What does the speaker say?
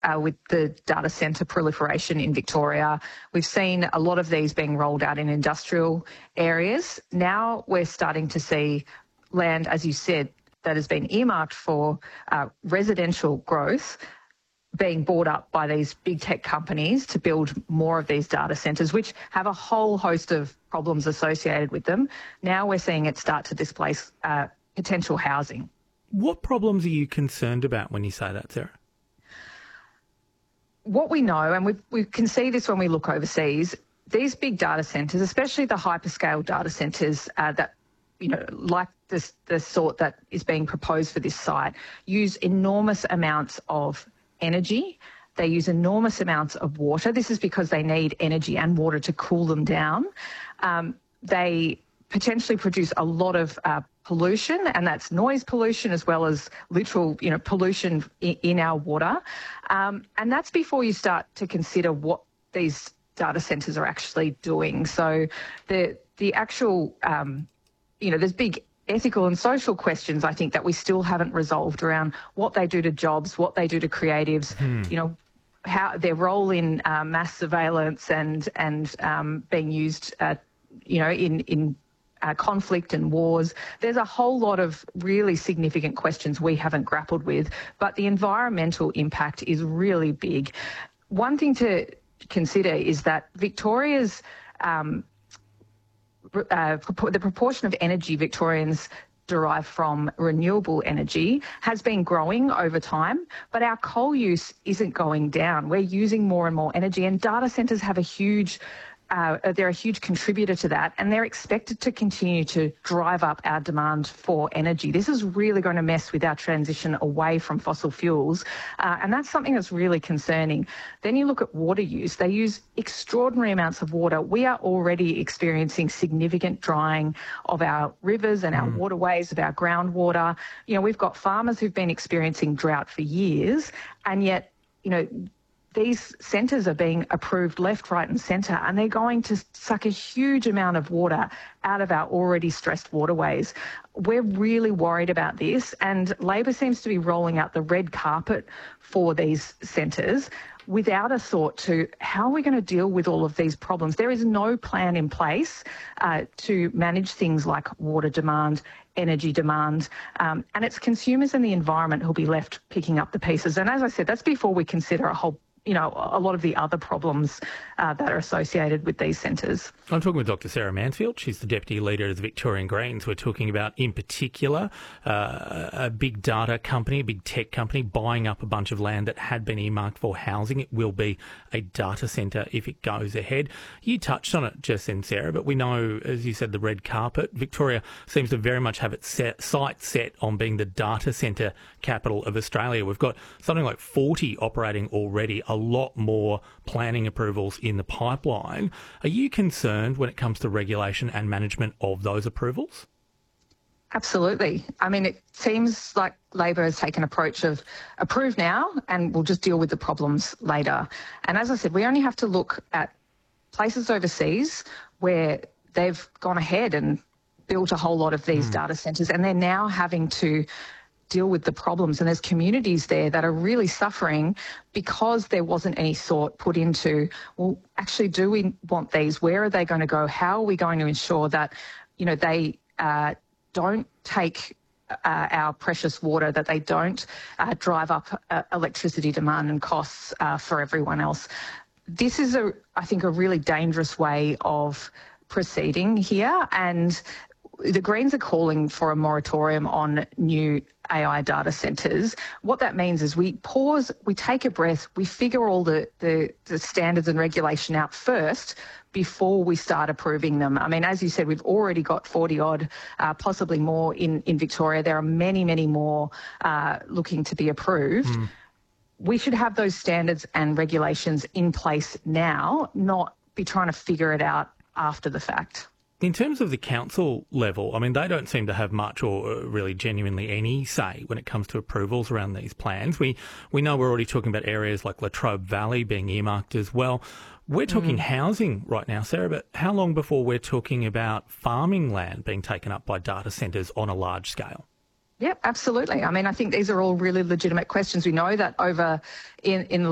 with the data centre proliferation in Victoria. We've seen a lot of these being rolled out in industrial areas. Now we're starting to see land, as you said, that has been earmarked for residential growth being bought up by these big tech companies to build more of these data centres, which have a whole host of problems associated with them. Now we're seeing it start to displace potential housing. What problems are you concerned about when you say that, Sarah? What we know, and we can see this when we look overseas, these big data centres, especially the hyperscale data centres that, like the sort that is being proposed for this site, use enormous amounts of energy. They use enormous amounts of water. This is because they need energy and water to cool them down. They potentially produce a lot of pollution, and that's noise pollution as well as literal, pollution in our water. And that's before you start to consider what these data centres are actually doing. So the actual, there's big ethical and social questions, I think, that we still haven't resolved around what they do to jobs, what they do to creatives, how their role in mass surveillance and being used, in conflict and wars. There's a whole lot of really significant questions we haven't grappled with, but the environmental impact is really big. One thing to consider is that Victoria's the proportion of energy Victorians derive from renewable energy has been growing over time, but our coal use isn't going down. We're using more and more energy, and data centres have they're a huge contributor to that, and they're expected to continue to drive up our demand for energy. This is really going to mess with our transition away from fossil fuels, and that's something that's really concerning. Then you look at water use. They use extraordinary amounts of water. We are already experiencing significant drying of our rivers and our waterways, of our groundwater. We've got farmers who've been experiencing drought for years, and yet, these centres are being approved left, right and centre, and they're going to suck a huge amount of water out of our already stressed waterways. We're really worried about this, and Labor seems to be rolling out the red carpet for these centres without a thought to how are we going to deal with all of these problems. There is no plan in place to manage things like water demand, energy demand, and it's consumers and the environment who'll be left picking up the pieces. And as I said, that's before we consider a lot of the other problems that are associated with these centres. I'm talking with Dr. Sarah Mansfield. She's the Deputy Leader of the Victorian Greens. We're talking about, in particular, a big data company, a big tech company, buying up a bunch of land that had been earmarked for housing. It will be a data centre if it goes ahead. You touched on it just then, Sarah, but we know, as you said, the red carpet. Victoria seems to very much have its sights set on being the data centre capital of Australia. We've got something like 40 operating already, a lot more planning approvals in the pipeline. Are you concerned when it comes to regulation and management of those approvals? Absolutely. I mean, it seems like Labor has taken an approach of approve now and we'll just deal with the problems later. And as I said, we only have to look at places overseas where they've gone ahead and built a whole lot of these data centres, and they're now having to deal with the problems. And there's communities there that are really suffering because there wasn't any thought put into, well, actually, do we want these? Where are they going to go? How are we going to ensure that, they don't take our precious water, that they don't drive up electricity demand and costs for everyone else? This is, I think, a really dangerous way of proceeding here, and the Greens are calling for a moratorium on new AI data centres. What that means is we pause, we take a breath, we figure all the standards and regulation out first before we start approving them. I mean, as you said, we've already got 40-odd, possibly more in Victoria. There are many, many more looking to be approved. We should have those standards and regulations in place now, not be trying to figure it out after the fact. In terms of the council level, I mean, they don't seem to have much or really genuinely any say when it comes to approvals around these plans. We know we're already talking about areas like Latrobe Valley being earmarked as well. We're talking housing right now, Sarah, but how long before we're talking about farming land being taken up by data centres on a large scale? Yep, absolutely. I mean, I think these are all really legitimate questions. We know that over in